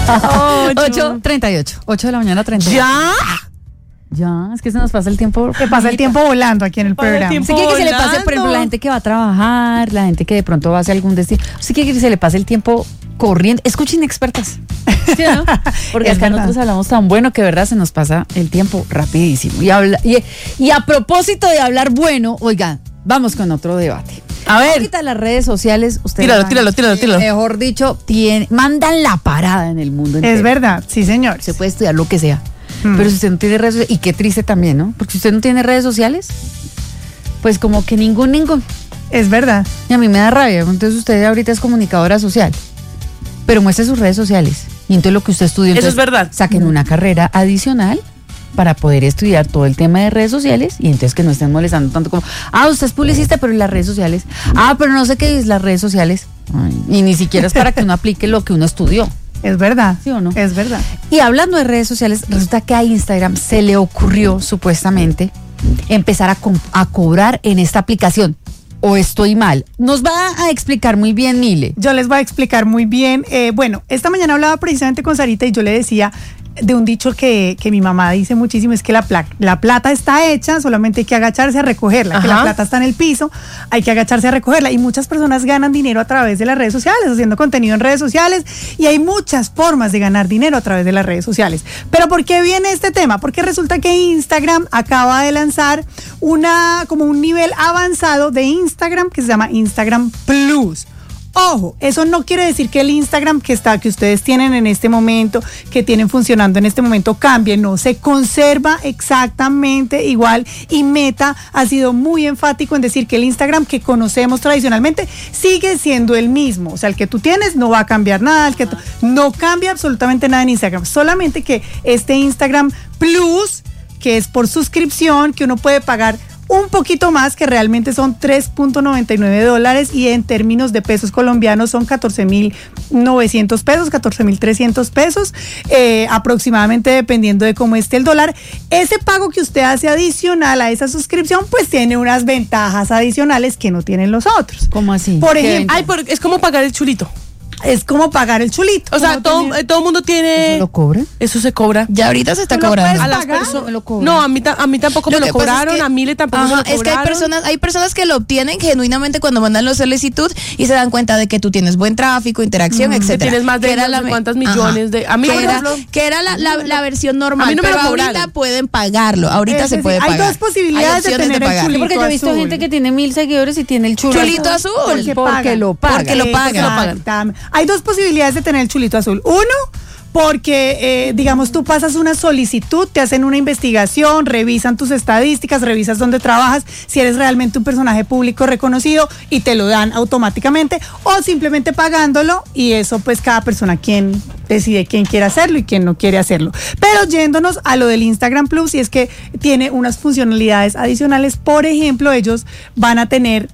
8:38. 8 de la mañana, 38. Ya, es que se nos pasa el tiempo. Se pasa el tiempo volando aquí en el programa. ¿Usted quiere que se le pase, por ejemplo, la gente que va a trabajar, la gente que de pronto va hacia algún destino? ¿Usted quiere que se le pase el tiempo corriendo? Escuchen expertas. ¿Sí, no? Porque acá nosotros hablamos tan bueno que, verdad, se nos pasa el tiempo rapidísimo. Y a propósito de hablar bueno, oigan, vamos con otro debate. A ver. Ahorita las redes sociales, ustedes Tíralo. mejor dicho, mandan la parada en el mundo entero. Es verdad, sí, señor. Se puede estudiar lo que sea. Pero si usted no tiene redes sociales, y qué triste también, ¿no? Porque si usted no tiene redes sociales, pues como que ningún. Es verdad. Y a mí me da rabia. Entonces usted ahorita es comunicadora social, pero muestre sus redes sociales. Y entonces lo que usted estudió, eso es verdad. Saquen una carrera adicional para poder estudiar todo el tema de redes sociales y entonces que no estén molestando tanto como, usted es publicista, pero en las redes sociales, pero no sé qué es las redes sociales. Y ni siquiera es para que uno aplique lo que uno estudió. Es verdad. ¿Sí o no? Es verdad. Y hablando de redes sociales, resulta que a Instagram se le ocurrió supuestamente empezar a cobrar en esta aplicación. ¿O estoy mal? Nos va a explicar muy bien, Mile. Yo les voy a explicar muy bien. Bueno, esta mañana hablaba precisamente con Sarita y yo le decía de un dicho que mi mamá dice muchísimo, es que la plata está hecha, solamente hay que agacharse a recogerla. Ajá. Que la plata está en el piso, hay que agacharse a recogerla. Y muchas personas ganan dinero a través de las redes sociales, haciendo contenido en redes sociales, y hay muchas formas de ganar dinero a través de las redes sociales. Pero ¿por qué viene este tema? Porque resulta que Instagram acaba de lanzar como un nivel avanzado de Instagram que se llama Instagram Plus. Ojo, eso no quiere decir que el Instagram que ustedes tienen en este momento, que tienen funcionando en este momento, cambie. No, se conserva exactamente igual, y Meta ha sido muy enfático en decir que el Instagram que conocemos tradicionalmente sigue siendo el mismo. O sea, el que tú tienes no va a cambiar nada, no cambia absolutamente nada en Instagram. Solamente que este Instagram Plus, que es por suscripción, que uno puede pagar un poquito más, que realmente son $3.99, y en términos de pesos colombianos son 14.900 pesos, 14.300 pesos, aproximadamente, dependiendo de cómo esté el dólar. Ese pago que usted hace adicional a esa suscripción, pues tiene unas ventajas adicionales que no tienen los otros. ¿Cómo así? Por ejemplo, es como pagar el chulito. Es como pagar el chulito. O sea, todo el mundo tiene. ¿Eso lo cobran? Eso se cobra. Ya ahorita se está cobrando. A las personas. No, a mí tampoco me lo cobraron, a Mile tampoco me lo cobraron. Es que hay personas que lo obtienen genuinamente cuando mandan la solicitud y se dan cuenta de que tú tienes buen tráfico, interacción, etcétera. Que tienes más de no sé cuántas millones de. A mí, por ejemplo, que era la versión normal. A mí no me pero lo cobraron. ahorita pueden pagarlo. Ahorita se puede pagar. Hay dos posibilidades de tener el chulito. Porque yo he visto gente que tiene 1,000 seguidores y tiene el chulito azul. Porque lo paga. Porque lo pagan. Hay dos posibilidades de tener el chulito azul. Uno, porque digamos tú pasas una solicitud, te hacen una investigación, revisan tus estadísticas, revisas dónde trabajas, si eres realmente un personaje público reconocido, y te lo dan automáticamente, o simplemente pagándolo, y eso pues cada persona quien decide quién quiere hacerlo y quién no quiere hacerlo. Pero yéndonos a lo del Instagram Plus, y es que tiene unas funcionalidades adicionales. Por ejemplo, ellos van a tener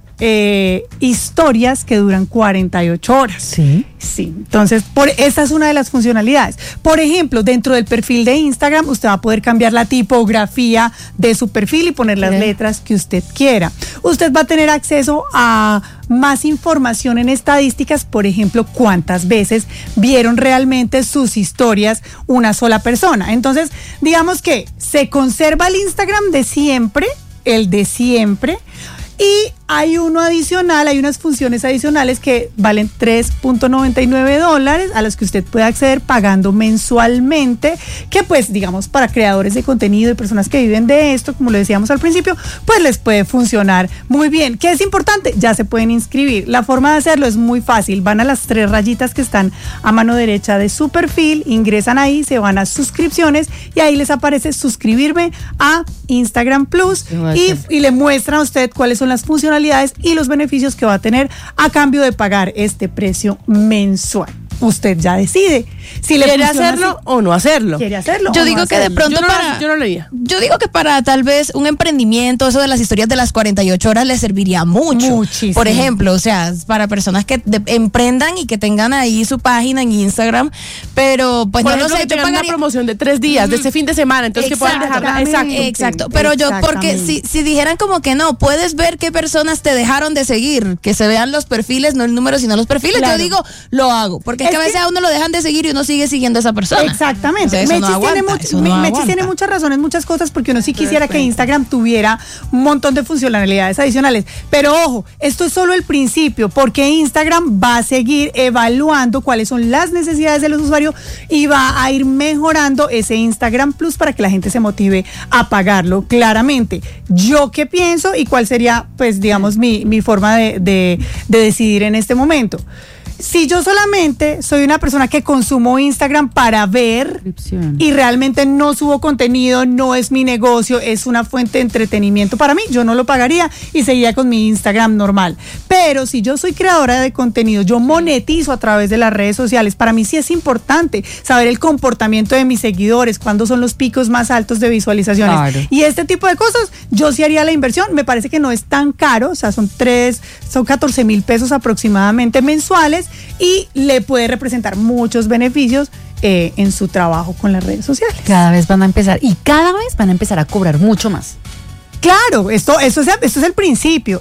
historias que duran 48 horas. Sí. Sí, entonces esta es una de las funcionalidades. Por ejemplo, dentro del perfil de Instagram, usted va a poder cambiar la tipografía de su perfil y poner las letras que usted quiera. Usted va a tener acceso a más información en estadísticas, por ejemplo, cuántas veces vieron realmente sus historias una sola persona. Entonces, digamos que se conserva el Instagram de siempre, el de siempre, y hay uno adicional, hay unas funciones adicionales que valen $3.99, a las que usted puede acceder pagando mensualmente, que pues digamos para creadores de contenido y personas que viven de esto, como lo decíamos al principio, pues les puede funcionar muy bien. ¿Qué es importante? Ya se pueden inscribir. La forma de hacerlo es muy fácil. Van a las 3 rayitas que están a mano derecha de su perfil, ingresan ahí, se van a suscripciones y ahí les aparece suscribirme a Instagram Plus, y le muestran a usted cuáles son las funcionalidades y los beneficios que va a tener a cambio de pagar este precio mensual. Usted ya decide si le quiere hacerlo o no hacerlo. Quiere hacerlo. Yo digo que de pronto yo no leía. Yo digo que para tal vez un emprendimiento, eso de las historias de las 48 horas le serviría mucho. Muchísimo. Por ejemplo, o sea, para personas que emprendan y que tengan ahí su página en Instagram, pero pues por no ejemplo, lo sé, yo pagaría una promoción de 3 días, de ese fin de semana, entonces que puedan dejarla. Exacto. Pero yo, porque si dijeran como que no, puedes ver qué personas te dejaron de seguir, que se vean los perfiles, no el número, sino los perfiles, yo digo, lo hago. Porque Porque a veces a uno lo dejan de seguir y uno sigue siguiendo a esa persona. Exactamente. O sea, Mechis tiene muchas razones, muchas cosas, porque uno sí quisiera que Instagram tuviera un montón de funcionalidades adicionales. Pero ojo, esto es solo el principio, porque Instagram va a seguir evaluando cuáles son las necesidades de los usuarios y va a ir mejorando ese Instagram Plus para que la gente se motive a pagarlo claramente. ¿Yo qué pienso y cuál sería, pues, digamos, mi forma de decidir en este momento? Si yo solamente soy una persona que consumo Instagram para ver y realmente no subo contenido, no es mi negocio, es una fuente de entretenimiento para mí, yo no lo pagaría y seguiría con mi Instagram normal. Pero si yo soy creadora de contenido, yo monetizo a través de las redes sociales, para mí sí es importante saber el comportamiento de mis seguidores, cuándo son los picos más altos de visualizaciones. Claro. Y este tipo de cosas, yo sí haría la inversión, me parece que no es tan caro, o sea, son 14,000 pesos aproximadamente mensuales, y le puede representar muchos beneficios en su trabajo con las redes sociales. Cada vez van a empezar a cobrar mucho más. Claro, esto es el principio,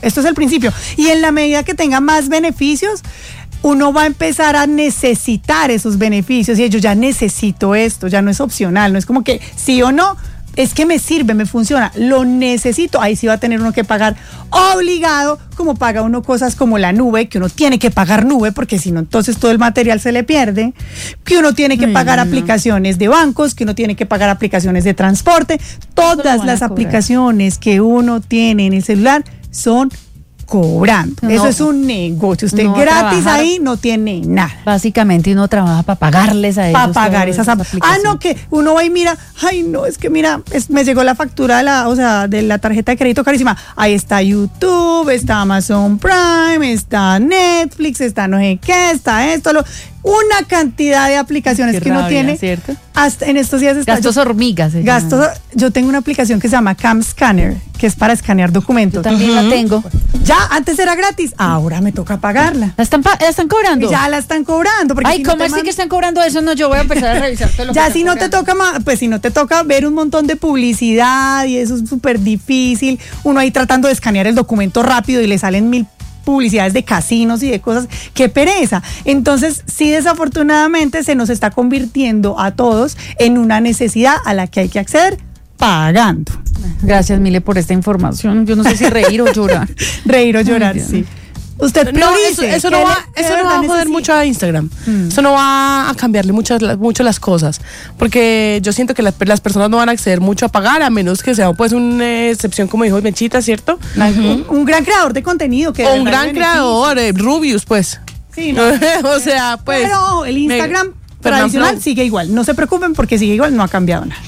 y en la medida que tenga más beneficios, uno va a empezar a necesitar esos beneficios, y yo ya necesito esto, ya no es opcional, no es como que sí o no, es que me sirve, me funciona, lo necesito. Ahí sí va a tener uno que pagar obligado, como paga uno cosas como la nube, que uno tiene que pagar nube, porque si no, entonces todo el material se le pierde, que uno tiene que pagar aplicaciones de bancos, que uno tiene que pagar aplicaciones de transporte. Todas las aplicaciones que uno tiene en el celular son cobrando. No, eso es un negocio. Usted no gratis ahí no tiene nada. Básicamente uno trabaja para pagarles a ellos. Para pagar esas aplicaciones. No, que uno va y mira, ay no, es que mira, me llegó la factura de la tarjeta de crédito carísima. Ahí está YouTube, está Amazon Prime, está Netflix, está no sé qué, está esto, una cantidad de aplicaciones que uno tiene. ¿Cierto? Hasta en estos días está. Gastos hormigas. Yo tengo una aplicación que se llama Cam Scanner, que es para escanear documentos. Yo también la tengo. Ya, antes era gratis, ahora me toca pagarla. ¿La están cobrando? Ya la están cobrando. Ay, si ¿cómo así que están cobrando eso? No, yo voy a empezar a revisar todo lo ya si no te toca, pues si no te toca ver un montón de publicidad y eso es súper difícil, uno ahí tratando de escanear el documento rápido y le salen 1000 publicidades de casinos y de cosas, qué pereza. Entonces, sí, desafortunadamente se nos está convirtiendo a todos en una necesidad a la que hay que acceder pagando. Gracias, Mile, por esta información. Yo no sé si reír o llorar. Reír o llorar, sí. Usted no, eso no va a joder mucho a Instagram. Eso no va a cambiarle mucho las cosas, porque yo siento que las personas no van a acceder mucho a pagar, a menos que sea pues una excepción, como dijo Mechita, ¿cierto? Un gran creador de contenido. O un gran creador, Rubius, pues. Sí, no. O sea, pues. Pero el Instagram tradicional sigue igual. No se preocupen porque sigue igual, no ha cambiado nada.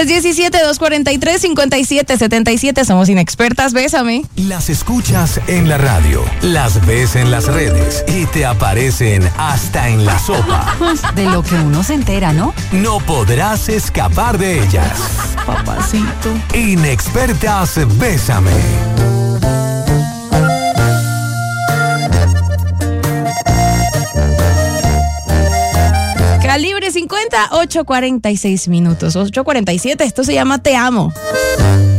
317-243-5777. Somos Inexpertas, bésame. Las escuchas en la radio, las ves en las redes y te aparecen hasta en la sopa. De lo que uno se entera, ¿no? No podrás escapar de ellas. Papacito. Inexpertas, bésame. Calibre 50, 8:46 minutos. 8:47, esto se llama Te Amo.